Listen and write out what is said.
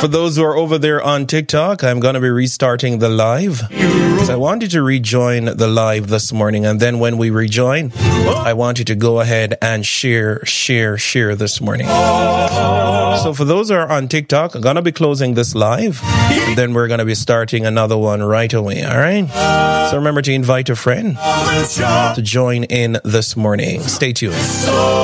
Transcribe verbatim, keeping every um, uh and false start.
For those who are over there on TikTok, I'm going to be restarting the live. So I want you to rejoin the live this morning. And then when we rejoin, I want you to go ahead and share, share, share this morning. So for those who are on TikTok, I'm going to be closing this live. And then we're going to be starting another one right away. All right. So remember to invite a friend to join in this morning. Stay tuned.